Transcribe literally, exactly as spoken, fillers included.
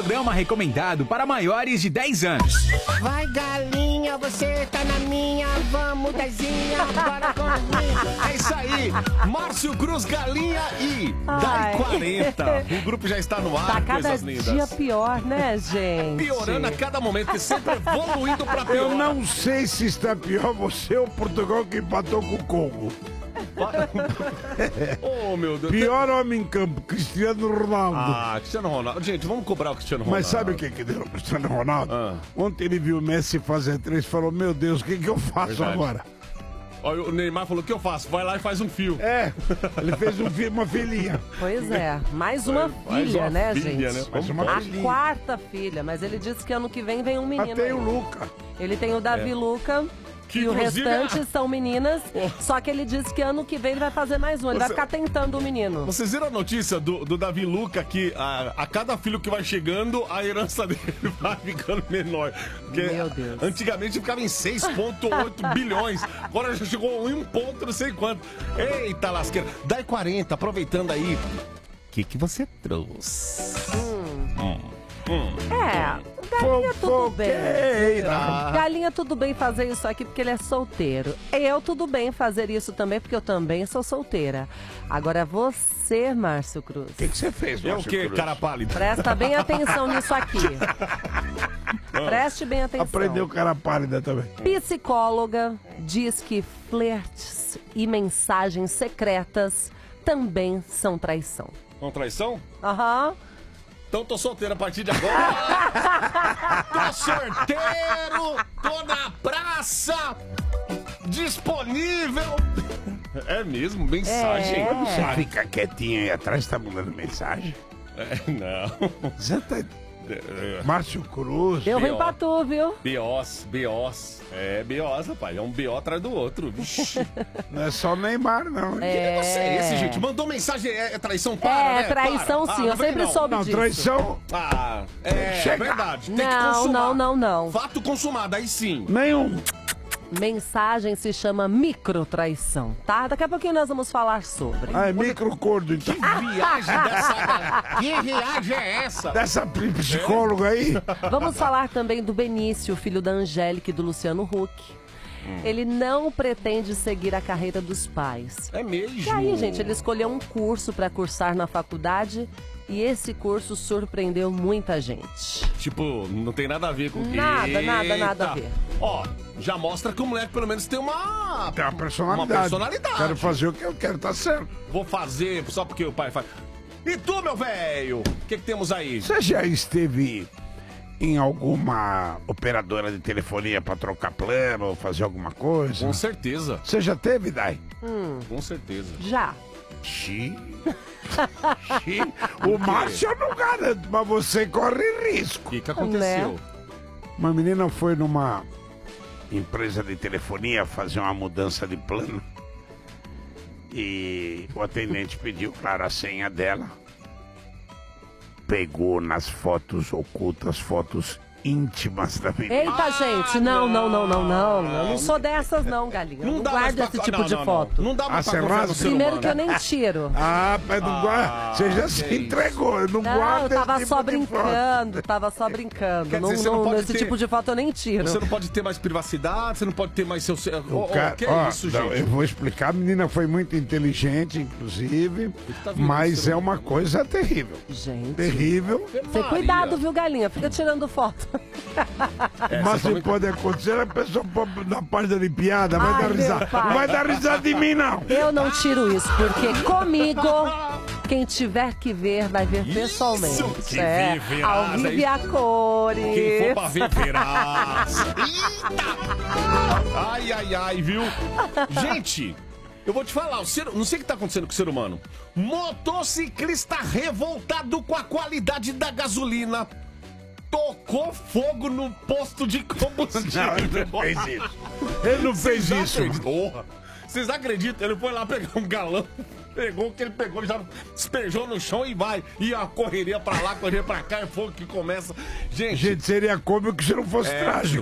programa recomendado para maiores de dez anos. Vai, galinha, você tá na minha, vamos, Dezinha, bora comigo. É isso aí, Márcio Cruz, Galinha e Dai quarenta. O grupo já está no ar, Tá cada coisas lindas. dia pior, né, gente? Piorando a cada momento, e sempre evoluindo pra pior. Eu não sei se está pior você ou Portugal que empatou com o Congo. Oh, meu Deus. Pior homem em campo, Cristiano Ronaldo. Ah, Cristiano Ronaldo. Gente, vamos cobrar o Cristiano Ronaldo. Mas sabe o que que deu o Cristiano Ronaldo? Ah. Ontem ele viu o Messi fazer três e falou, meu Deus, o que que eu faço Verdade. agora? Olha, o Neymar falou, o que eu faço? Vai lá e faz um fio. É, ele fez um fi- uma filhinha. Pois é, mais uma Mais filha, uma né, filha, gente? né? Mais uma A filhinha. quarta filha, mas ele disse que ano que vem vem um menino. Até aí. o Luca. Ele tem o Davi É. Luca. Que, e o inclusive, restante é- são meninas, só que ele disse que ano que vem ele vai fazer mais um, ele vai Você- ficar tentando o menino. Vocês viram a notícia do, do Davi Luca que a, a cada filho que vai chegando, a herança dele vai ficando menor. Porque Meu Deus. Antigamente ficava em seis vírgula oito bilhões, agora já chegou em um ponto não sei quanto. Eita lasqueira. Dai quarenta, aproveitando aí. O que, que você trouxe? É, galinha tudo bem. Fofoqueira. Galinha tudo bem fazer isso aqui porque ele é solteiro. Eu tudo bem fazer isso também porque eu também sou solteira. Agora você, Márcio Cruz, O que que você fez, É o Márcio que, Cruz? cara pálido? presta bem atenção nisso aqui. Preste bem atenção. Aprendeu cara pálida também. Psicóloga diz que flertes e mensagens secretas também são traição. Com traição? Aham. Então tô solteiro a partir de agora. Tô solteiro, tô na praça, disponível. É mesmo, mensagem. É. Você fica quietinho aí atrás, tá mandando mensagem. É, não. Você tá... É, Márcio Cruz. Deu ruim B O. pra tu, viu? B Os, B Os. É B Os, rapaz. É um B O atrás do outro. Vixe. Não é só Neymar, não. Que negócio é esse, gente? Mandou mensagem, é, é traição? Para, É, né? traição Para. sim, Ah, eu não vem, sempre não. soube Não, disso. traição, Ah, é Chega. verdade. Tem que Não, consumar. não, não, não. Fato consumado, aí sim. nenhum. Mensagem se chama microtraição, tá? Daqui a pouquinho nós vamos falar sobre. Ah, é microcordo, então. Viagem dessa... Que viagem é essa? Dessa psicóloga aí. Vamos falar também do Benício, filho da Angélica e do Luciano Huck. Ele não pretende seguir a carreira dos pais. É mesmo. E aí, gente, ele escolheu um curso para cursar na faculdade e esse curso surpreendeu muita gente. Tipo, não tem nada a ver com o que... Nada, nada, nada a ver. Ó, já mostra que o moleque pelo menos tem uma... Tem uma personalidade. Uma personalidade. Quero fazer o que eu quero, tá certo. Vou fazer só porque o pai faz. E tu, meu velho? O que, que temos aí? Você já esteve em alguma operadora de telefonia pra trocar plano ou fazer alguma coisa? Com certeza. Você já teve, Dai? Com certeza. Já. Xi. Xi. O Márcio eu não garanto, mas você corre risco. O que, que aconteceu? Né? Uma menina foi numa empresa de telefonia fazer uma mudança de plano e o atendente pediu, claro, a senha dela. Pegou nas fotos ocultas, fotos íntimas da menina. Eita, gente, não, não, não, não, não. Eu não sou dessas, não, galinha. Eu não dá mais guardo pra- esse tipo não, de não, foto. Não, não dá mais Ah, pra você confiar rasga? no ser Primeiro humano. que eu nem tiro. Ah, mas não guarda. Você já se que entregou, eu não Não, guardo eu tava esse só tipo de foto. brincando, tava só brincando. Quer Não, dizer, você não não- pode esse ter- tipo de foto eu nem tiro. Você não pode ter mais privacidade, você não pode ter mais seu... O Ô, ô, cara- que ó, é isso, não, gente? eu vou explicar. A menina foi muito inteligente, inclusive, tá virando mas ser é uma coisa terrível. Gente, Terrível. tem cuidado, viu, galinha? Fica tirando foto. É, Mas você se toma- pode acontecer, a pessoa pode dar página de piada, vai Ai, dar meu risada. pai. Não vai dar risada de mim, não. Eu não tiro isso, porque comigo, quem tiver que ver, vai ver Isso, pessoalmente. que é, vê, verás, ao vivo é e a cores. Quem for pra ver, verás. Eita! Ai, ai, ai, viu? Gente, eu vou te falar, o ser, não sei o que tá acontecendo com o ser humano. Motociclista revoltado com a qualidade da gasolina tocou fogo no posto de combustível. Não, ele não fez isso. Ele não fez Vocês isso. acreditam? Porra. Vocês acreditam? Ele foi lá pegar um galão, pegou o que ele pegou, já despejou no chão e vai. E a correria pra lá, correria pra cá, é fogo que começa. Gente, Gente, seria cômico se não fosse é, trágico.